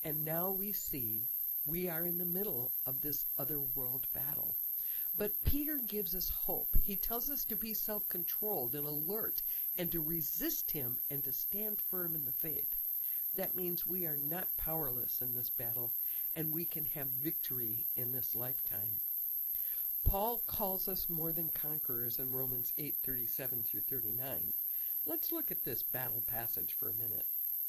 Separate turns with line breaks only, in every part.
And now we see we are in the middle of this other world battle. But Peter gives us hope. He tells us to be self-controlled and alert and to resist him and to stand firm in the faith. That means we are not powerless in this battle, and we can have victory in this lifetime. Paul calls us more than conquerors in Romans 8:37 through 39. Let's look at this battle passage for a minute.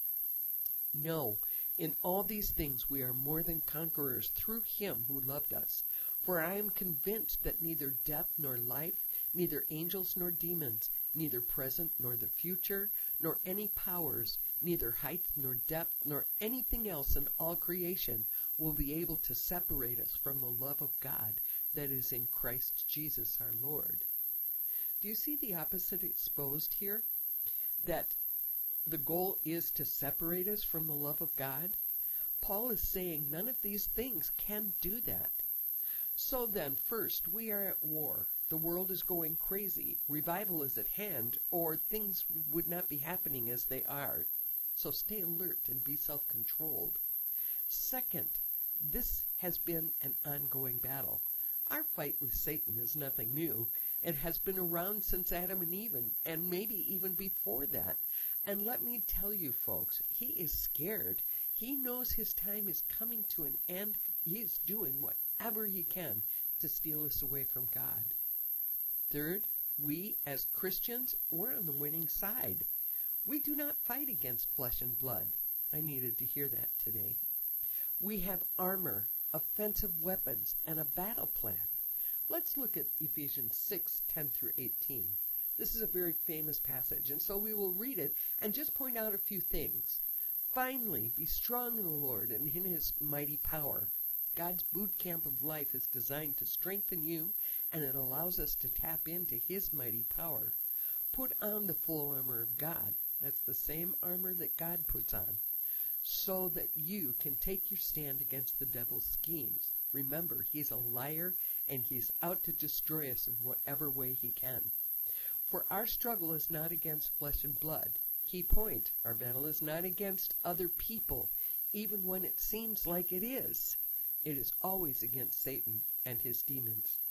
No, in all these things we are more than conquerors through him who loved us. For I am convinced that neither death nor life, neither angels nor demons, neither present nor the future, nor any powers, neither height nor depth, nor anything else in all creation will be able to separate us from the love of God that is in Christ Jesus our Lord. Do you see the opposite exposed here? That the goal is to separate us from the love of God? Paul is saying none of these things can do that. So then, first, we are at war. The world is going crazy. Revival is at hand, or things would not be happening as they are. So stay alert and be self-controlled. Second, this has been an ongoing battle. Our fight with Satan is nothing new. It has been around since Adam and Eve, and maybe even before that. And let me tell you, folks, he is scared. He knows his time is coming to an end. He is doing whatever he can to steal us away from God. Third, we as Christians, we're on the winning side. We do not fight against flesh and blood. I needed to hear that today. We have armor, offensive weapons, and a battle plan. Let's look at Ephesians 6:10 through 18. This is a very famous passage, and so we will read it and just point out a few things. Finally, be strong in the Lord and in his mighty power. God's boot camp of life is designed to strengthen you, and it allows us to tap into his mighty power. Put on the full armor of God. That's the same armor that God puts on, so that you can take your stand against the devil's schemes. Remember, he's a liar, and he's out to destroy us in whatever way he can. For our struggle is not against flesh and blood. Key point, our battle is not against other people, even when it seems like it is. It is always against Satan and his demons.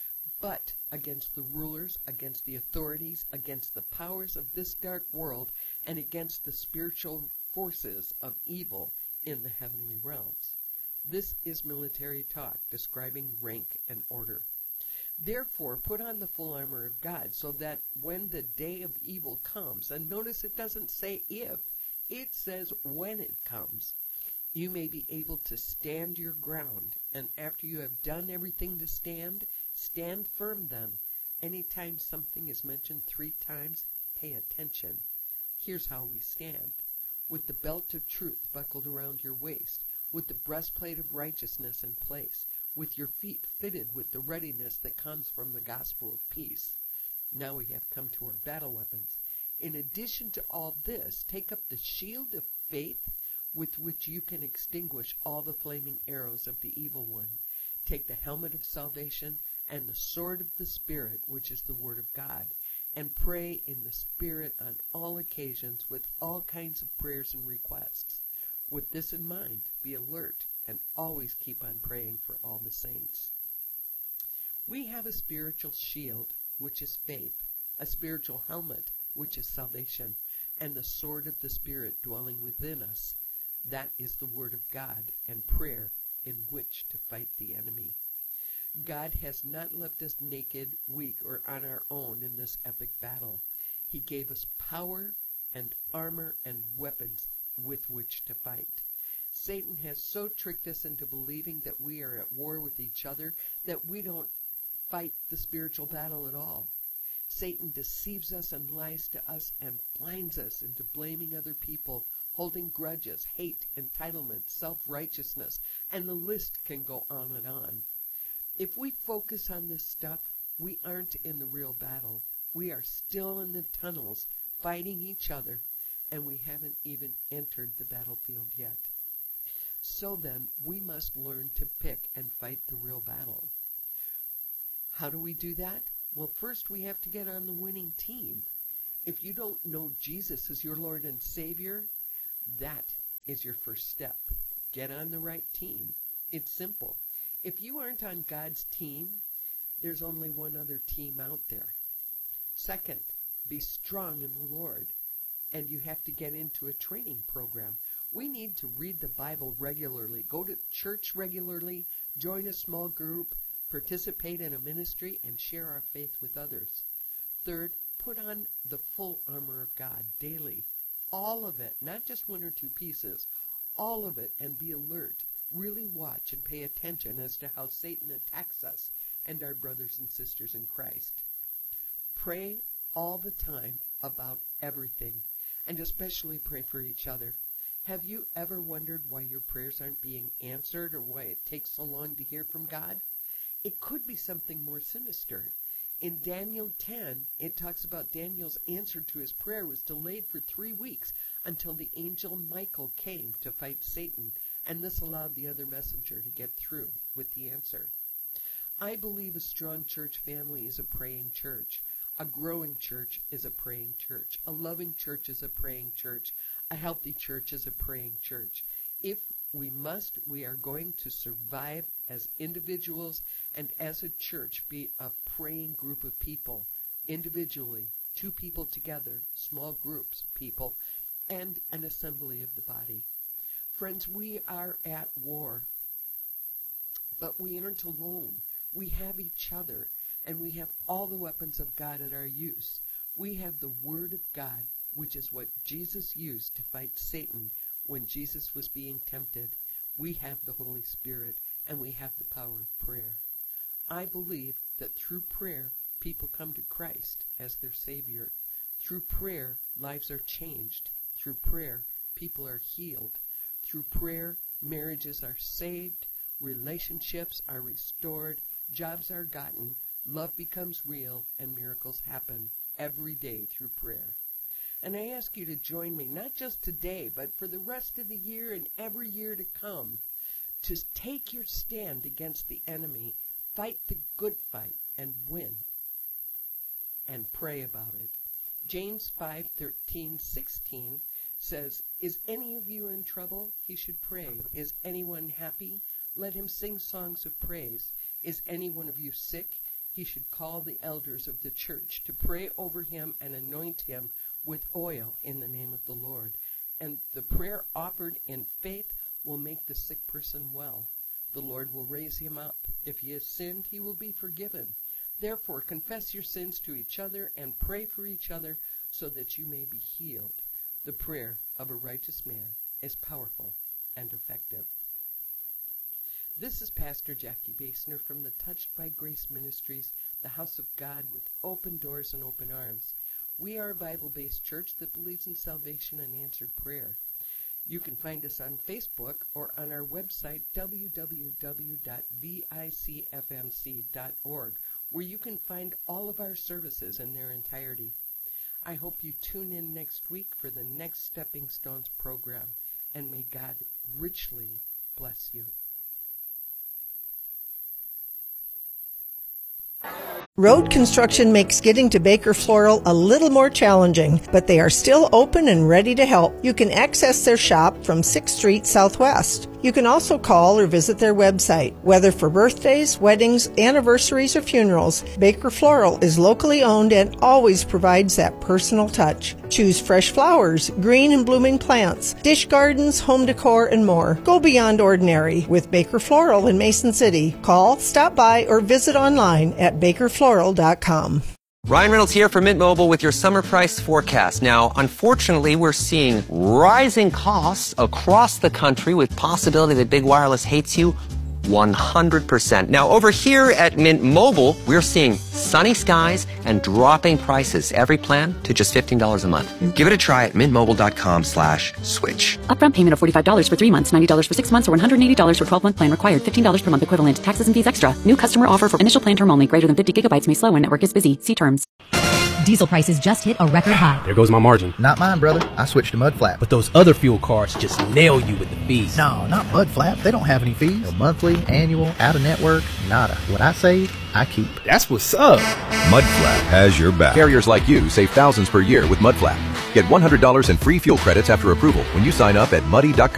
But against the rulers, against the authorities, against the powers of this dark world, and against the spiritual forces of evil in the heavenly realms. This is military talk, describing rank and order. Therefore, put on the full armor of God, so that when the day of evil comes, and notice it doesn't say if, it says when it comes, you may be able to stand your ground. And after you have done everything to stand, stand firm then. Anytime something is mentioned 3 times, pay attention. Here's how we stand. With the belt of truth buckled around your waist, with the breastplate of righteousness in place, with your feet fitted with the readiness that comes from the gospel of peace. Now we have come to our battle weapons. In addition to all this, take up the shield of faith with which you can extinguish all the flaming arrows of the evil one. Take the helmet of salvation and the sword of the Spirit, which is the word of God, and pray in the Spirit on all occasions with all kinds of prayers and requests. With this in mind, be alert and always keep on praying for all the saints. We have a spiritual shield, which is faith, a spiritual helmet, which is salvation, and the sword of the Spirit dwelling within us. That is the word of God and prayer in which to fight the enemy. God has not left us naked, weak, or on our own in this epic battle. He gave us power and armor and weapons with which to fight. Satan has so tricked us into believing that we are at war with each other that we don't fight the spiritual battle at all. Satan deceives us and lies to us and blinds us into blaming other people, holding grudges, hate, entitlement, self-righteousness, and the list can go on and on. If we focus on this stuff, we aren't in the real battle. We are still in the tunnels, fighting each other, and we haven't even entered the battlefield yet. So then, we must learn to pick and fight the real battle. How do we do that? Well, first we have to get on the winning team. If you don't know Jesus as your Lord and Savior, that is your first step. get on the right team. It's simple. If you aren't on God's team, there's only one other team out there. Second, be strong in the Lord, and you have to get into a training program. We need to read the Bible regularly, go to church regularly, join a small group, participate in a ministry, and share our faith with others. Third, put on the full armor of God daily. All of it, not just one or two pieces, all of it, and be alert. Really watch and pay attention as to how Satan attacks us and our brothers and sisters in Christ. Pray all the time about everything, and especially pray for each other. Have you ever wondered why your prayers aren't being answered or why it takes so long to hear from God? It could be something more sinister. In Daniel 10, it talks about Daniel's answer to his prayer was delayed for 3 weeks until the angel Michael came to fight Satan, and this allowed the other messenger to get through with the answer. I believe a strong church family is a praying church. A growing church is a praying church. A loving church is a praying church. A healthy church is a praying church. If we must, we are going to survive as individuals and as a church, be a praying group of people, individually, 2 people together, small groups of people, and an assembly of the body. Friends, we are at war, but we aren't alone. We have each other, and we have all the weapons of God at our use. We have the Word of God, which is what Jesus used to fight Satan when Jesus was being tempted. We have the Holy Spirit, and we have the power of prayer. I believe that through prayer, people come to Christ as their Savior. Through prayer, lives are changed. Through prayer, people are healed. Through prayer, marriages are saved, relationships are restored, jobs are gotten, love becomes real, and miracles happen every day through prayer. And I ask you to join me, not just today, but for the rest of the year and every year to come, to take your stand against the enemy, fight the good fight, and win. And pray about it. James 5:13-16 says, "Is any of you in trouble? He should pray. Is anyone happy? Let him sing songs of praise. Is any one of you sick? He should call the elders of the church to pray over him and anoint him with oil in the name of the Lord. And the prayer offered in faith will make the sick person well. The Lord will raise him up. If he has sinned, he will be forgiven. Therefore, confess your sins to each other and pray for each other so that you may be healed. The prayer of a righteous man is powerful and effective." This is Pastor Jackie Basner from the Touched by Grace Ministries, the House of God with open doors and open arms. We are a Bible-based church that believes in salvation and answered prayer. You can find us on Facebook or on our website, www.vicfmc.org, where you can find all of our services in their entirety. I hope you tune in next week for the next Stepping Stones program, and may God richly bless you.
Road construction makes getting to Baker Floral a little more challenging, but they are still open and ready to help. You can access their shop from 6th Street Southwest. You can also call or visit their website. Whether for birthdays, weddings, anniversaries, or funerals, Baker Floral is locally owned and always provides that personal touch. Choose fresh flowers, green and blooming plants, dish gardens, home decor, and more. Go beyond ordinary with Baker Floral in Mason City. Call, stop by, or visit online at bakerfloral.com.
Ryan Reynolds here for Mint Mobile with your summer price forecast. Now, unfortunately, we're seeing rising costs across the country with possibility that big wireless hates you 100%. Now, over here at Mint Mobile, we're seeing sunny skies and dropping prices. Every plan to just $15 a month. Give it a try at mintmobile.com/switch.
Upfront payment of $45 for 3 months, $90 for 6 months, or $180 for 12-month plan required. $15 per month equivalent. Taxes and fees extra. New customer offer for initial plan term only. Greater than 50 gigabytes may slow when network is busy. See terms.
Diesel prices just hit a record high.
There goes my margin.
Not mine, brother. I switched to Mudflap.
But those other fuel cards just nail you with the fees.
No, not Mudflap. They don't have any fees. No monthly, annual, out-of-network, nada. What I save, I keep.
That's what's up.
Mudflap has your back. Carriers like you save thousands per year with Mudflap. Get $100 in free fuel credits after approval when you sign up at muddy.com.